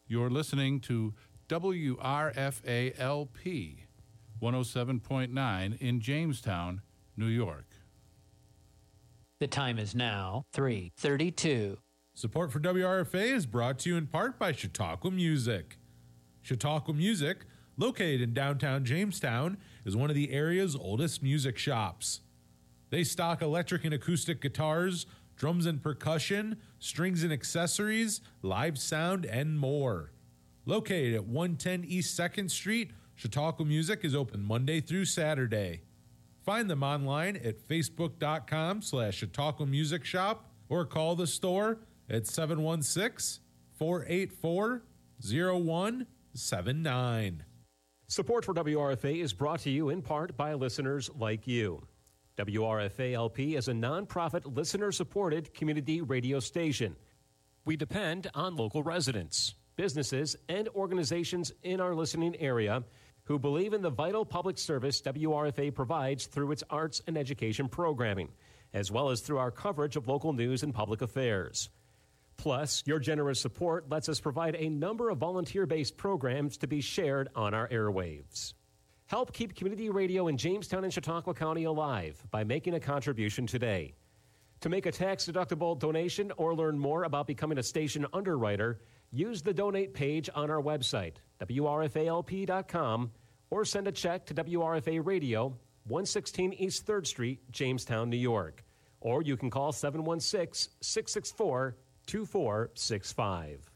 You're listening to WRFA-LP 107.9 in Jamestown, New York. The time is now 3:32. Support for WRFA is brought to you in part by Chautauqua Music. Chautauqua Music, located in downtown Jamestown, is one of the area's oldest music shops. They stock electric and acoustic guitars, drums and percussion, strings and accessories, live sound, and more. Located at 110 East 2nd Street, Chautauqua Music is open Monday through Saturday. Find them online at facebook.com/Chautauqua Music Shop or call the store at 716-484-0179. Support for WRFA is brought to you in part by listeners like you. WRFA-LP is a nonprofit, listener-supported community radio station. We depend on local residents, businesses, and organizations in our listening area who believe in the vital public service WRFA provides through its arts and education programming, as well as through our coverage of local news and public affairs. Plus, your generous support lets us provide a number of volunteer-based programs to be shared on our airwaves. Help keep community radio in Jamestown and Chautauqua County alive by making a contribution today. To make a tax-deductible donation or learn more about becoming a station underwriter, use the donate page on our website, WRFALP.com, or send a check to WRFA Radio, 116 East 3rd Street, Jamestown, New York. Or you can call 716-664-2465.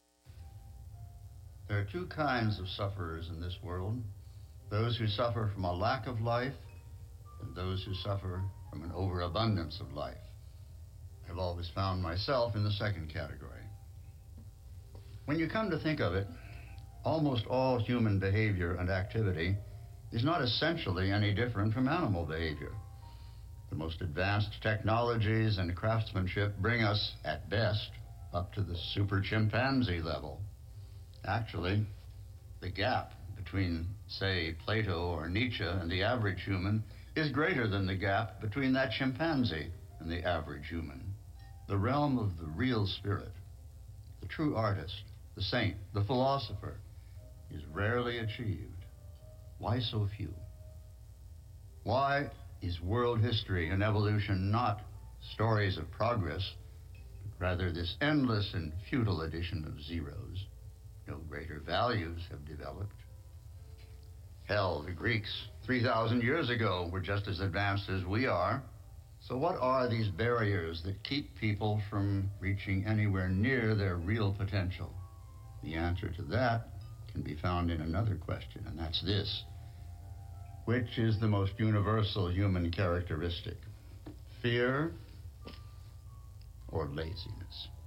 There are two kinds of sufferers in this world. Those who suffer from a lack of life and those who suffer from an overabundance of life. I've always found myself in the second category. When you come to think of it, almost all human behavior and activity is not essentially any different from animal behavior. The most advanced technologies and craftsmanship bring us, at best, up to the super chimpanzee level. Actually, the gap between, say, Plato or Nietzsche and the average human is greater than the gap between that chimpanzee and the average human. The realm of the real spirit, the true artist, the saint, the philosopher, is rarely achieved. Why so few? Why is world history and evolution not stories of progress, but rather this endless and futile addition of zeros? No greater values have developed. Hell, the Greeks 3,000 years ago were just as advanced as we are. So what are these barriers that keep people from reaching anywhere near their real potential? The answer to that can be found in another question, and that's this. Which is the most universal human characteristic? Fear or laziness?